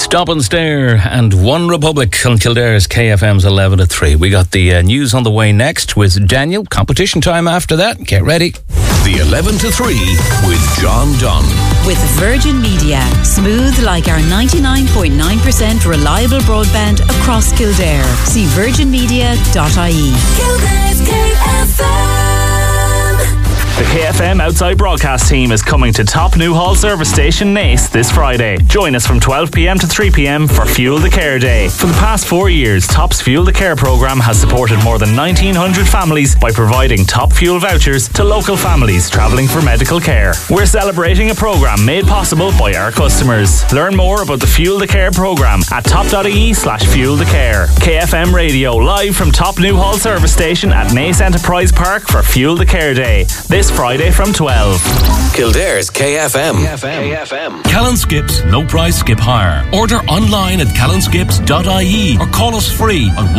Stop and Stare and One Republic on Kildare's KFM's 11 to 3. We got the news on the way next with Daniel. Competition time after that. Get ready. The 11 to 3 with John Dunn. With Virgin Media. Smooth like our 99.9% reliable broadband across Kildare. See virginmedia.ie. Kildare's KFM. The KFM Outside Broadcast team is coming to Top Newhall Service Station, Naas, this Friday. Join us from 12 p.m. to 3 p.m. for Fuel the Care Day. For the past 4 years, Top's Fuel the Care programme has supported more than 1,900 families by providing top fuel vouchers to local families travelling for medical care. We're celebrating a programme made possible by our customers. Learn more about the Fuel the Care programme at top.ie/fuelthecare. KFM Radio, live from Top Newhall Service Station at Naas Enterprise Park for Fuel the Care Day. This Friday from 12. Kildare's KFM. Callan Skips No Price Skip Hire. Order online at callanskips.ie or call us free on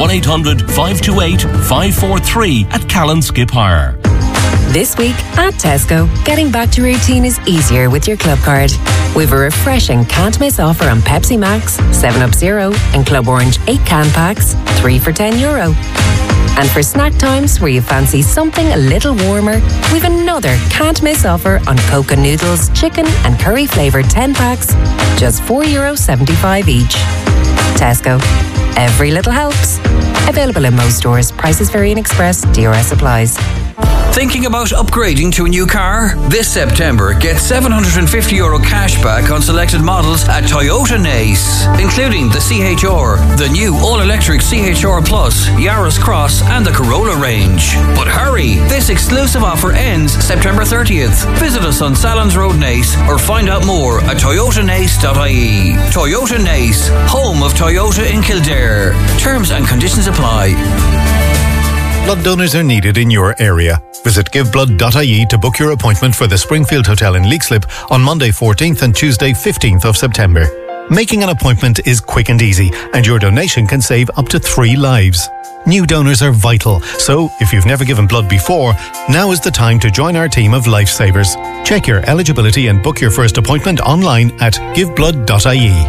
1-800-528-543 at Callan Skip Hire. This week at Tesco, getting back to routine is easier with your club card. We've a refreshing can't miss offer on Pepsi Max, 7up Zero and Club Orange 8 can packs, 3 for €10. And for snack times where you fancy something a little warmer, we've another can't miss offer on Coca noodles, chicken and curry flavoured 10 packs, just €4.75 each. Tesco. Every little helps. Available in most stores. Prices vary in Express. DRS applies. Thinking about upgrading to a new car? This September, get €750 cash back on selected models at Toyota Naas, including the CHR, the new all-electric CHR Plus, Yaris Cross and the Corolla range. But hurry, this exclusive offer ends September 30th. Visit us on Salons Road, Naas, or find out more at toyotanaas.ie. Toyota Naas, home of Toyota in Kildare. Terms and conditions apply. Blood donors are needed in your area. Visit giveblood.ie to book your appointment for the Springfield Hotel in Leixlip on Monday 14th and Tuesday 15th of September. Making an appointment is quick and easy, and your donation can save up to 3 lives. New donors are vital, so if you've never given blood before, now is the time to join our team of lifesavers. Check your eligibility and book your first appointment online at giveblood.ie.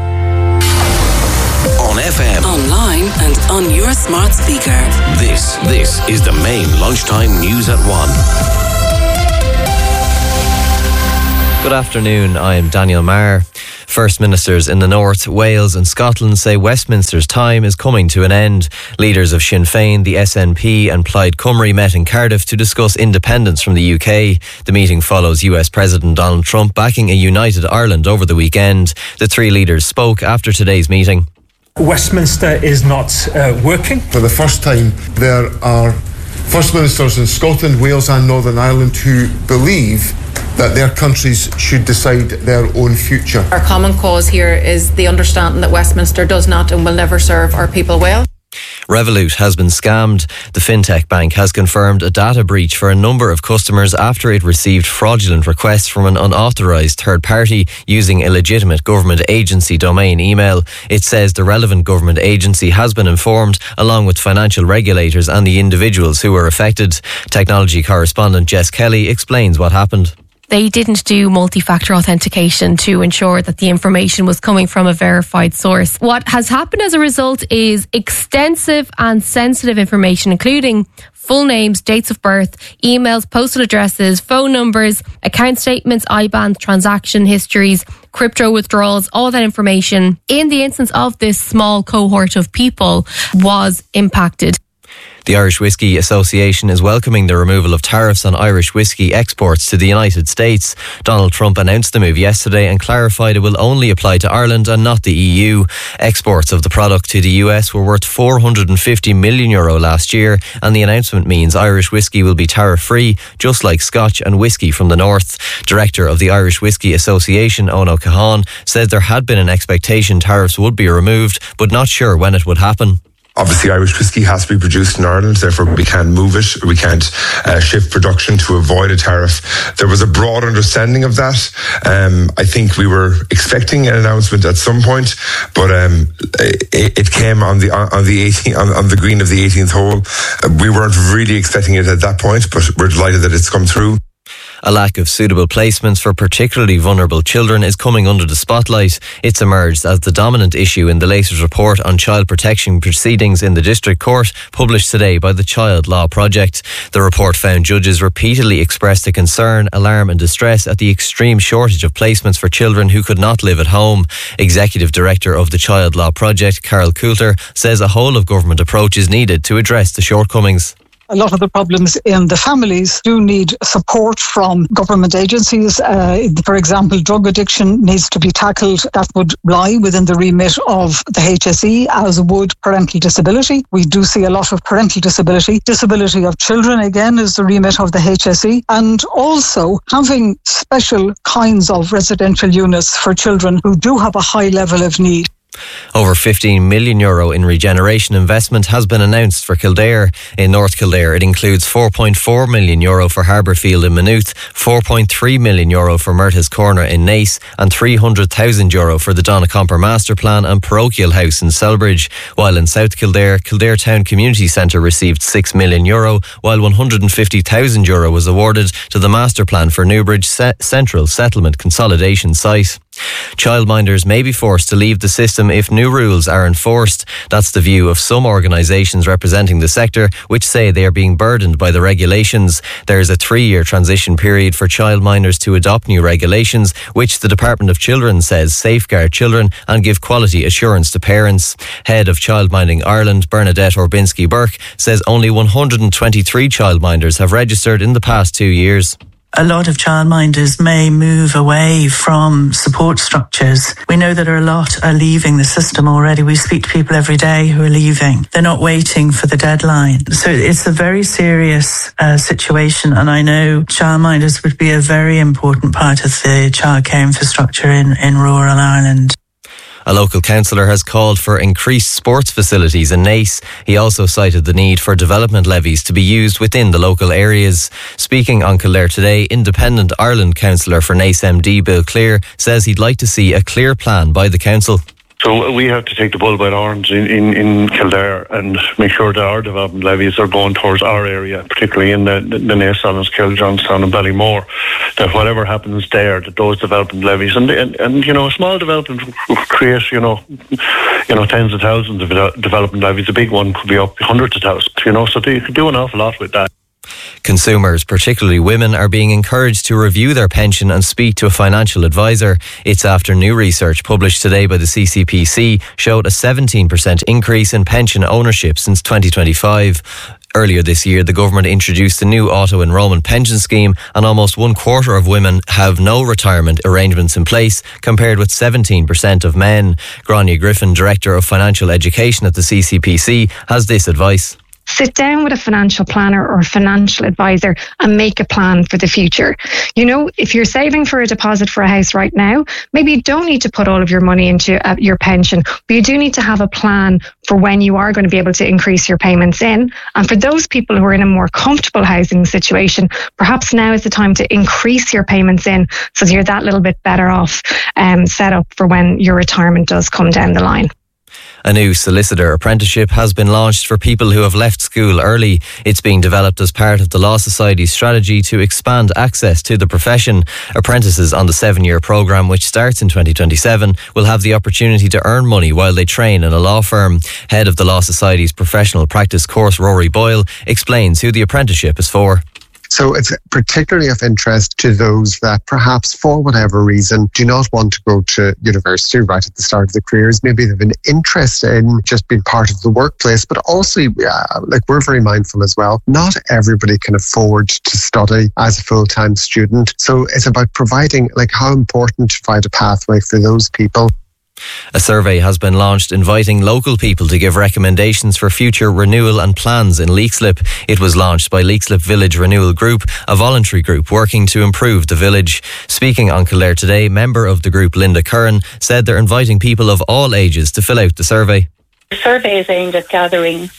On FM, online and on your smart speaker. This is the main lunchtime news at 1. Good afternoon, I am Daniel Maher. First Ministers in the North, Wales and Scotland say Westminster's time is coming to an end. Leaders of Sinn Féin, the SNP and Plaid Cymru met in Cardiff to discuss independence from the UK. The meeting follows US President Donald Trump backing a united Ireland over the weekend. The 3 leaders spoke after today's meeting. Westminster is not working. For the first time, there are First Ministers in Scotland, Wales and Northern Ireland who believe that their countries should decide their own future. Our common cause here is the understanding that Westminster does not and will never serve our people well. Revolut has been scammed. The fintech bank has confirmed a data breach for a number of customers after it received fraudulent requests from an unauthorised third party using a legitimate government agency domain email. It says the relevant government agency has been informed, along with financial regulators and the individuals who were affected. Technology correspondent Jess Kelly explains what happened. They didn't do multi-factor authentication to ensure that the information was coming from a verified source. What has happened as a result is extensive and sensitive information, including full names, dates of birth, emails, postal addresses, phone numbers, account statements, IBANs, transaction histories, crypto withdrawals, all that information in the instance of this small cohort of people was impacted. The Irish Whiskey Association is welcoming the removal of tariffs on Irish whiskey exports to the United States. Donald Trump announced the move yesterday and clarified it will only apply to Ireland and not the EU. Exports of the product to the US were worth €450 million last year, and the announcement means Irish whiskey will be tariff-free, just like Scotch and whiskey from the north. Director of the Irish Whiskey Association, Ono Kahan, said there had been an expectation tariffs would be removed, but not sure when it would happen. Obviously, Irish whiskey has to be produced in Ireland, therefore we can't move it, we can't shift production to avoid a tariff. There was a broad understanding of that. I think we were expecting an announcement at some point, but it came on the green of the 18th hole. We weren't really expecting it at that point, but we're delighted that it's come through. A lack of suitable placements for particularly vulnerable children is coming under the spotlight. It's emerged as the dominant issue in the latest report on child protection proceedings in the District Court, published today by the Child Law Project. The report found judges repeatedly expressed a concern, alarm and distress at the extreme shortage of placements for children who could not live at home. Executive Director of the Child Law Project, Carol Coulter, says a whole of government approach is needed to address the shortcomings. A lot of the problems in the families do need support from government agencies. For example, drug addiction needs to be tackled. That would lie within the remit of the HSE, as would parental disability. We do see a lot of parental disability. Disability of children, again, is the remit of the HSE. And also having special kinds of residential units for children who do have a high level of need. Over €15 million in regeneration investment has been announced for Kildare. In North Kildare, it includes €4.4 million for Harbourfield in Maynooth, €4.3 million for Murtagh's Corner in Naas, and €300,000 for the Donnacomper Master Plan and Parochial House in Selbridge. While in South Kildare, Kildare Town Community Centre received €6 million, while €150,000 was awarded to the Master Plan for Newbridge Central Settlement Consolidation Site. Childminders may be forced to leave the system if new rules are enforced. That's the view of some organisations representing the sector, which say they are being burdened by the regulations. There is a 3-year transition period for childminders to adopt new regulations, which the Department of Children says safeguard children and give quality assurance to parents. Head of Childminding Ireland, Bernadette Orbinski-Burke, says only 123 childminders have registered in the past 2 years. A lot of childminders may move away from support structures. We know that a lot are leaving the system already. We speak to people every day who are leaving. They're not waiting for the deadline. So it's a very serious situation, and I know childminders would be a very important part of the childcare infrastructure in rural Ireland. A local councillor has called for increased sports facilities in Naas. He also cited the need for development levies to be used within the local areas. Speaking on Kildare Today, Independent Ireland councillor for Naas MD Bill Clear says he'd like to see a clear plan by the council. So we have to take the bull by the horns in Kildare and make sure that our development levies are going towards our area, particularly in the Naas, Kiljohnstown, Johnstown and Ballymore, that whatever happens there, that those development levies and a small development will create tens of thousands of development levies. A big one could be up hundreds of thousands, so they could do an awful lot with that. Consumers, particularly women, are being encouraged to review their pension and speak to a financial advisor. It's after new research published today by the CCPC showed a 17% increase in pension ownership since 2025. Earlier this year, the government introduced a new auto-enrolment pension scheme, and almost 1/4 of women have no retirement arrangements in place, compared with 17% of men. Grania Griffin, Director of Financial Education at the CCPC, has this advice. Sit down with a financial planner or a financial advisor and make a plan for the future. If you're saving for a deposit for a house right now, maybe you don't need to put all of your money into your pension, but you do need to have a plan for when you are going to be able to increase your payments in. And for those people who are in a more comfortable housing situation, perhaps now is the time to increase your payments in so that you're that little bit better off set up for when your retirement does come down the line. A new solicitor apprenticeship has been launched for people who have left school early. It's being developed as part of the Law Society's strategy to expand access to the profession. Apprentices on the 7-year programme, which starts in 2027, will have the opportunity to earn money while they train in a law firm. Head of the Law Society's professional practice course, Rory Boyle, explains who the apprenticeship is for. So it's particularly of interest to those that perhaps for whatever reason do not want to go to university right at the start of their careers. Maybe they've an interest in just being part of the workplace, but also we're very mindful as well. Not everybody can afford to study as a full-time student. So it's about providing how important to provide a pathway for those people. A survey has been launched inviting local people to give recommendations for future renewal and plans in Leixlip. It was launched by Leixlip Village Renewal Group, a voluntary group working to improve the village. Speaking on Kildare Today, member of the group Linda Curran said they're inviting people of all ages to fill out the survey. The survey is aimed at gathering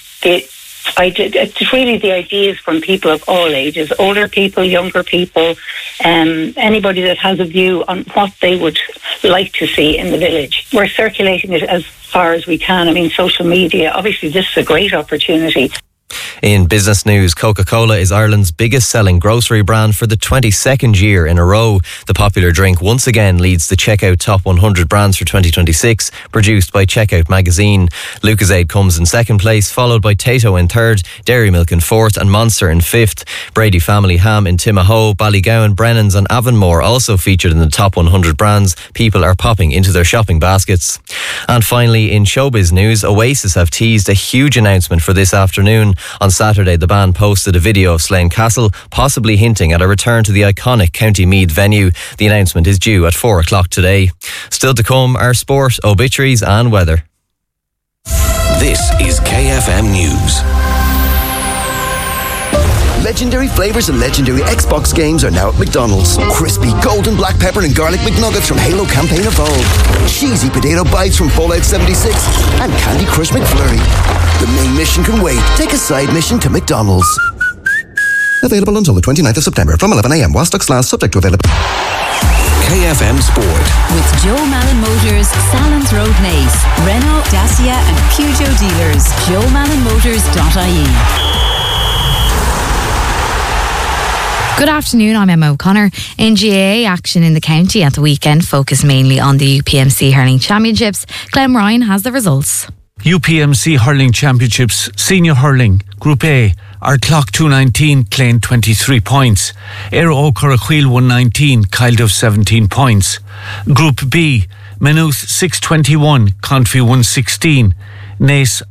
it's really the ideas from people of all ages, older people, younger people, anybody that has a view on what they would like to see in the village. We're circulating it as far as we can. Social media, obviously this is a great opportunity. In business news, Coca-Cola is Ireland's biggest selling grocery brand for the 22nd year in a row. The popular drink once again leads the Checkout Top 100 Brands for 2026, produced by Checkout magazine. Lucozade comes in second place, followed by Tayto in third, Dairy Milk in fourth and Monster in fifth. Brady Family Ham in Timahoe, Ballygowan, Brennan's and Avonmore also featured in the top 100 brands. People are popping into their shopping baskets. And finally, in showbiz news, Oasis have teased a huge announcement for this afternoon. On Saturday, the band posted a video of Slane Castle, possibly hinting at a return to the iconic County Meath venue. The announcement is due at 4 o'clock today. Still to come are sport, obituaries and weather. This is KFM News. Legendary flavours and legendary Xbox games are now at McDonald's. Crispy golden black pepper and garlic McNuggets from Halo Campaign Evolved. Cheesy potato bites from Fallout 76. And Candy Crush McFlurry. The main mission can wait. Take a side mission to McDonald's. Available until the 29th of September from 11 a.m. while stocks last, subject to availability. KFM Sport. With Joe Malin Motors, Salons Road Naas, Renault, Dacia and Peugeot dealers. JoeMalinMotors.ie. Good afternoon, I'm Emma O'Connor. In GAA action in the county at the weekend focused mainly on the UPMC Hurling Championships. Clem Ryan has the results. UPMC Hurling Championships Senior Hurling Group A, Ardclough 219 claimed 23 points. Éire Ó Corraquail 119 Kildare 17 points. Group B, Maynooth 621 Confey 116, Naas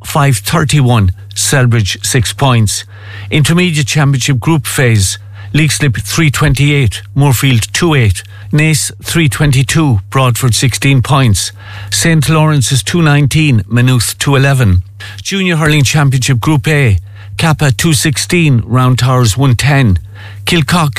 531 Selbridge 6 points. Intermediate Championship Group Phase, Leixlip 328, Moorfield 28, Naas 322, Broadford 16 points, St. Lawrence's 219, Maynooth 211. Junior Hurling Championship Group A, Kappa 216, Round Towers 110, Kilcock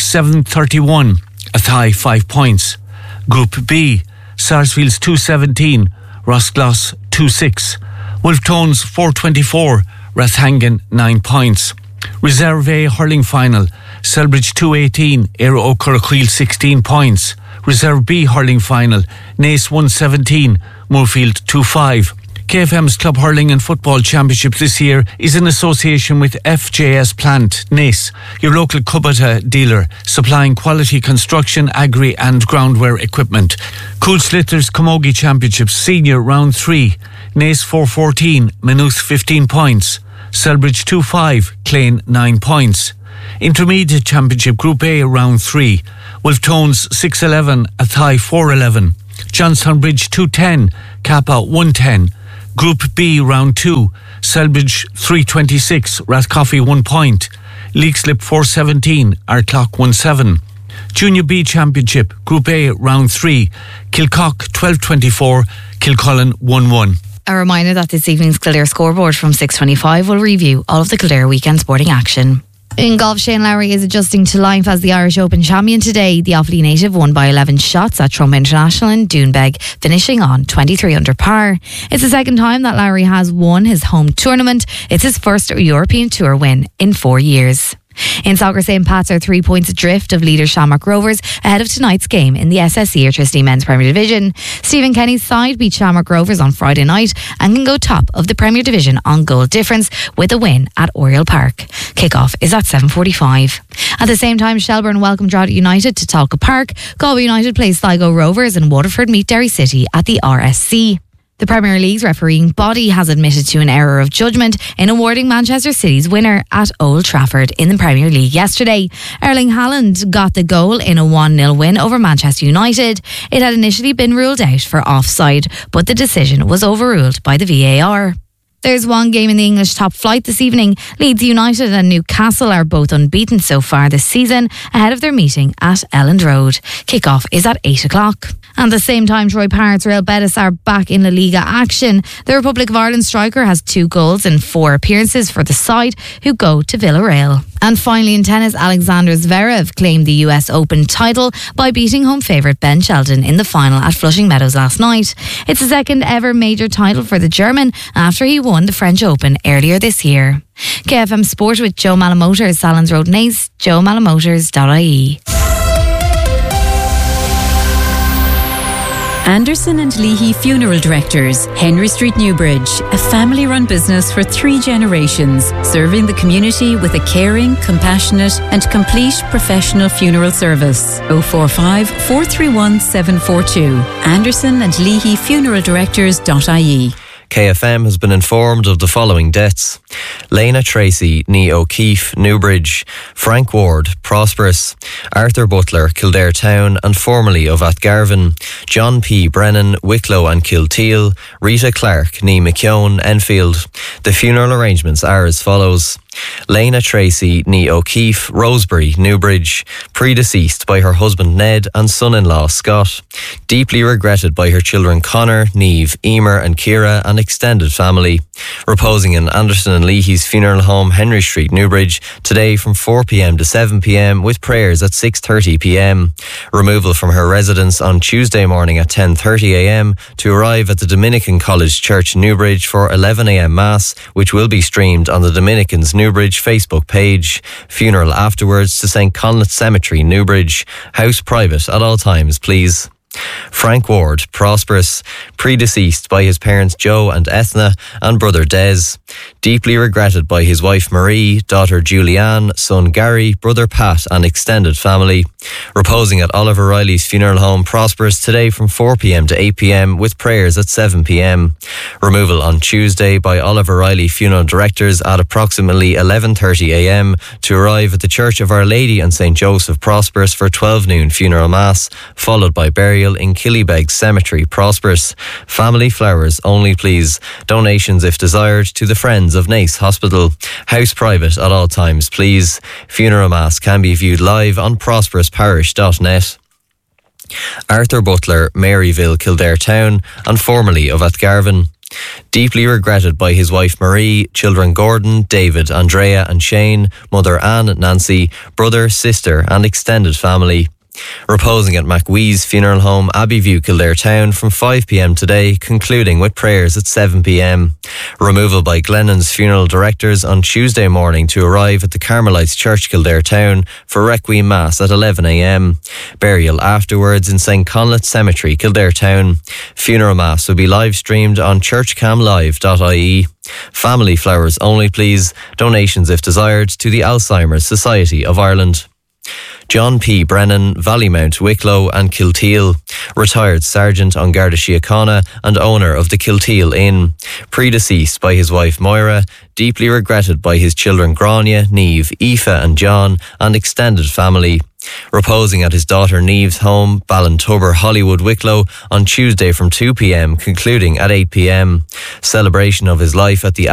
731, Athy 5 points. Group B, Sarsfields 217, Roscloss 26, Wolftones 424, Rathangan 9 points. Reserve A Hurling Final, Selbridge 218, Éire Ó Corraquail 16 points. Reserve B Hurling Final, Naas 117, Moorfield 25. KFM's Club Hurling and Football Championship this year is in association with FJS Plant, Naas, your local Kubota dealer, supplying quality construction, agri and groundwear equipment. Cool Slitters Camogie Championships Senior Round 3, Naas 414, Maynooth 15 points. Selbridge 2-5, Clane 9 points. Intermediate Championship Group A Round 3, Wolftones 611, Athy 411, Johnstownbridge 210, Kappa 110. Group B Round 2, Selbridge 326, Rathcoffey 1 point, Leixlip 417, Ardclough 17. Junior B Championship Group A Round 3, Kilcock 1224, Kilcullen 1-1. A reminder that this evening's Kildare scoreboard from 6:25 will review all of the Kildare weekend sporting action. In golf, Shane Lowry is adjusting to life as the Irish Open champion today. The Offaly native won by 11 shots at Trump International in Doonbeg, finishing on 23 under par. It's the second time that Lowry has won his home tournament. It's his first European Tour win in 4 years. In soccer, St. Pat's are 3 points adrift of leader Shamrock Rovers ahead of tonight's game in the SSE Airtricity Men's Premier Division. Stephen Kenny's side beat Shamrock Rovers on Friday night and can go top of the Premier Division on goal difference with a win at Oriel Park. Kick-off is at 7:45. At the same time, Shelbourne welcome Drogheda United to Talca Park. Galway United play Sligo Rovers and Waterford meet Derry City at the RSC. The Premier League's refereeing body has admitted to an error of judgment in awarding Manchester City's winner at Old Trafford in the Premier League yesterday. Erling Haaland got the goal in a 1-0 win over Manchester United. It had initially been ruled out for offside, but the decision was overruled by the VAR. There's one game in the English top flight this evening. Leeds United and Newcastle are both unbeaten so far this season ahead of their meeting at Elland Road. Kick-off is at 8 o'clock. And at the same time, Troy Pirates' Real Betis are back in La Liga action. The Republic of Ireland striker has 2 goals in 4 appearances for the side, who go to Villarreal. And finally in tennis, Alexander Zverev claimed the US Open title by beating home favourite Ben Shelton in the final at Flushing Meadows last night. It's the second ever major title for the German after he won the French Open earlier this year. KFM Sport with Joe Malin Motors, Salons Road Naas, JoeMalinMotors.ie. Anderson and Leahy Funeral Directors, Henry Street, Newbridge, a family-run business for 3 generations, serving the community with a caring, compassionate and complete professional funeral service. 045 431 742. Anderson and Leahy Funeral Directors.ie. KFM has been informed of the following deaths: Lena Tracy, Nee O'Keefe, Newbridge; Frank Ward, Prosperous; Arthur Butler, Kildare Town and formerly of Atgarvan; John P. Brennan, Wicklow and Kilteal; Rita Clark, Nee McKeown, Enfield. The funeral arrangements are as follows: Lena Tracy, Nee O'Keefe, Rosebery, Newbridge, predeceased by her husband Ned and son-in-law Scott. Deeply regretted by her children Connor, Niamh, Emer and Ciara and extended family. Reposing in Anderson and Leahy's funeral home, Henry Street, Newbridge, today from 4 p.m. to 7 p.m. with prayers at 6:30 p.m. Removal from her residence on Tuesday morning at 10:30 a.m. to arrive at the Dominican College Church, Newbridge for 11 a.m. Mass, which will be streamed on the Dominicans Newbridge Facebook page. Funeral afterwards to St. Conleth Cemetery, Newbridge. House private at all times, please. Frank Ward, Prosperous, predeceased by his parents Joe and Ethna and brother Des. Deeply regretted by his wife Marie, daughter Julianne, son Gary, brother Pat and extended family. Reposing at Oliver Riley's funeral home, Prosperous, today from 4 p.m. to 8 p.m. with prayers at 7 p.m. Removal on Tuesday by Oliver Riley Funeral Directors at approximately 11:30 a.m. to arrive at the Church of Our Lady and St. Joseph, Prosperous for 12 noon funeral mass, followed by burial in Killybeg Cemetery, Prosperous. Family flowers only, please. Donations, if desired, to the Friends of Naas Hospital. House private at all times, please. Funeral mass can be viewed live on prosperousparish.net. Arthur Butler, Maryville, Kildare Town and formerly of Atgarvan. Deeply regretted by his wife Marie, children Gordon, David, Andrea and Shane, mother Anne, Nancy, brother, sister and extended family. Reposing at McWee's funeral home, Abbeyview, Kildare Town from 5 p.m. today, concluding with prayers at 7 p.m. Removal by Glennon's funeral directors on Tuesday morning to arrive at the Carmelites Church, Kildare Town for Requiem Mass at 11 a.m. Burial afterwards in St. Conleth Cemetery, Kildare Town. Funeral Mass will be live streamed on churchcamlive.ie. Family flowers only, please. Donations, if desired, to the Alzheimer's Society of Ireland. John P. Brennan, Vallymount, Wicklow and Kilteal. Retired Sergeant on Garda Síochána and owner of the Kilteal Inn. Predeceased by his wife Moira. Deeply regretted by his children Grania, Niamh, Aoife and John and extended family. Reposing at his daughter Niamh's home, Ballintubber, Hollywood, Wicklow on Tuesday from 2 p.m, concluding at 8 p.m. Celebration of his life at the